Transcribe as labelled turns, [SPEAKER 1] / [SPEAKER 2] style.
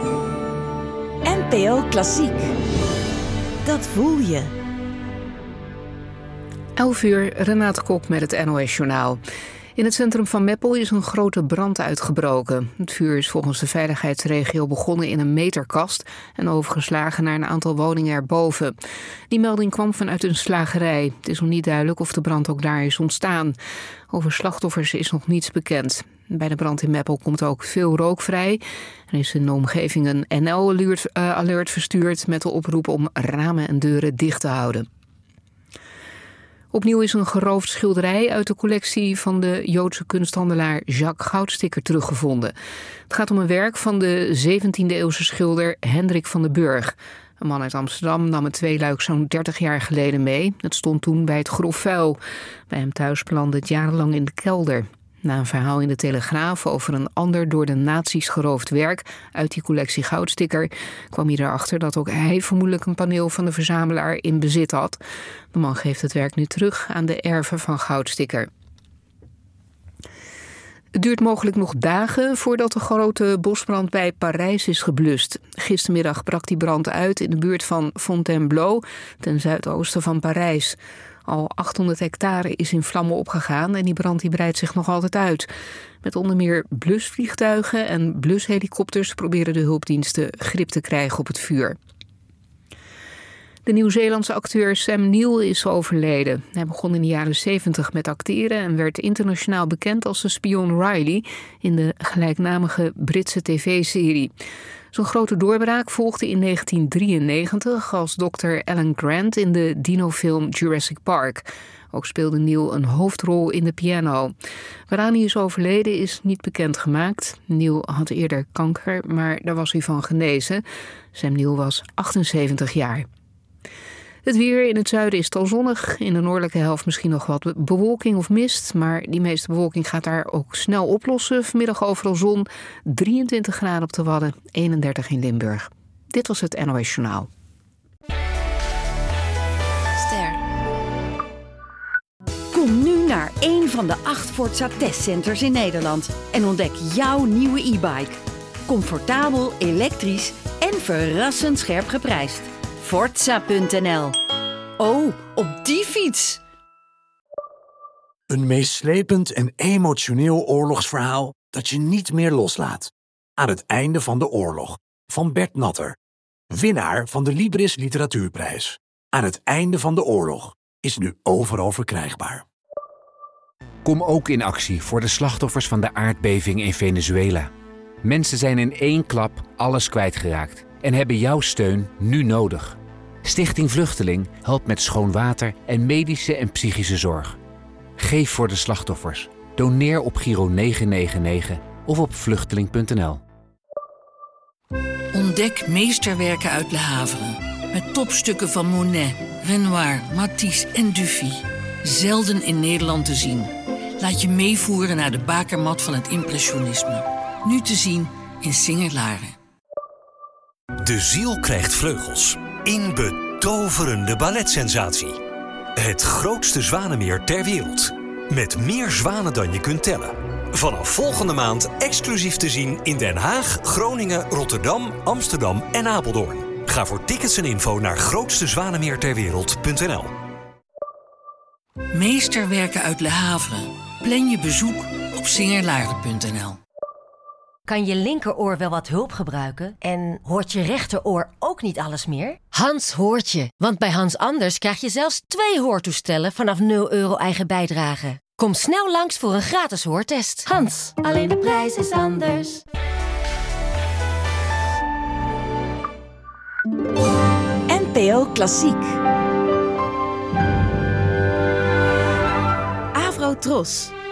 [SPEAKER 1] NPO Klassiek. Dat voel je.
[SPEAKER 2] 11:00, Renate Kok met het NOS Journaal. In het centrum van Meppel is een grote brand uitgebroken. Het vuur is volgens de veiligheidsregio begonnen in een meterkast en overgeslagen naar een aantal woningen erboven. Die melding kwam vanuit een slagerij. Het is nog niet duidelijk of de brand ook daar is ontstaan. Over slachtoffers is nog niets bekend. Bij de brand in Meppel komt ook veel rook vrij. Er is in de omgeving een NL-alert verstuurd met de oproep om ramen en deuren dicht te houden. Opnieuw is een geroofd schilderij uit de collectie van de Joodse kunsthandelaar Jacques Goudsticker teruggevonden. Het gaat om een werk van de 17e-eeuwse schilder Hendrik van den Burg. Een man uit Amsterdam nam het tweeluik zo'n 30 jaar geleden mee. Het stond toen bij het grof vuil. Bij hem thuis belandde het jarenlang in de kelder. Na een verhaal in de Telegraaf over een ander door de nazi's geroofd werk uit die collectie Goudsticker kwam hij erachter dat ook hij vermoedelijk een paneel van de verzamelaar in bezit had. De man geeft het werk nu terug aan de erven van Goudsticker. Het duurt mogelijk nog dagen voordat de grote bosbrand bij Parijs is geblust. Gistermiddag brak die brand uit in de buurt van Fontainebleau, ten zuidoosten van Parijs. Al 800 hectare is in vlammen opgegaan en die brand breidt zich nog altijd uit. Met onder meer blusvliegtuigen en blushelikopters proberen de hulpdiensten grip te krijgen op het vuur. De Nieuw-Zeelandse acteur Sam Neill is overleden. Hij begon in de jaren 70 met acteren en werd internationaal bekend als de spion Riley in de gelijknamige Britse tv-serie. Zijn grote doorbraak volgde in 1993 als Dr. Alan Grant in de dinofilm Jurassic Park. Ook speelde Neill een hoofdrol in The Piano. Waaraan hij is overleden is niet bekendgemaakt. Neill had eerder kanker, maar daar was hij van genezen. Sam Neill was 78 jaar. Het weer in het zuiden is al zonnig. In de noordelijke helft misschien nog wat bewolking of mist. Maar die meeste bewolking gaat daar ook snel oplossen. Vanmiddag overal zon. 23 graden op de Wadden, 31 in Limburg. Dit was het NOS Journaal.
[SPEAKER 1] Ster. Kom nu naar een van de 8 Forza testcenters in Nederland. En ontdek jouw nieuwe e-bike. Comfortabel, elektrisch en verrassend scherp geprijsd. Forza.nl. Oh, op die fiets!
[SPEAKER 3] Een meeslepend en emotioneel oorlogsverhaal dat je niet meer loslaat. Aan het einde van de oorlog. Van Bert Natter. Winnaar van de Libris Literatuurprijs. Aan het einde van de oorlog is nu overal verkrijgbaar.
[SPEAKER 4] Kom ook in actie voor de slachtoffers van de aardbeving in Venezuela. Mensen zijn in één klap alles kwijtgeraakt en hebben jouw steun nu nodig. Stichting Vluchteling helpt met schoon water en medische en psychische zorg. Geef voor de slachtoffers. Doneer op Giro 999 of op vluchteling.nl.
[SPEAKER 5] Ontdek meesterwerken uit Le Havre. Met topstukken van Monet, Renoir, Matisse en Dufy. Zelden in Nederland te zien. Laat je meevoeren naar de bakermat van het impressionisme. Nu te zien in Singer-Laren.
[SPEAKER 6] De ziel krijgt vleugels. In betoverende balletsensatie. Het grootste zwanenmeer ter wereld. Met meer zwanen dan je kunt tellen. Vanaf volgende maand exclusief te zien in Den Haag, Groningen, Rotterdam, Amsterdam en Apeldoorn. Ga voor tickets en info naar grootstezwanemeerterwereld.nl.
[SPEAKER 5] Meesterwerken uit Le Havre. Plan je bezoek op singerlaren.nl.
[SPEAKER 7] Kan je linkeroor wel wat hulp gebruiken? En hoort je rechteroor ook niet alles meer? Hans hoort je, want bij Hans Anders krijg je zelfs 2 hoortoestellen vanaf €0 eigen bijdrage. Kom snel langs voor een gratis hoortest. Hans, alleen de prijs is anders.
[SPEAKER 1] NPO Klassiek. Avro Tros.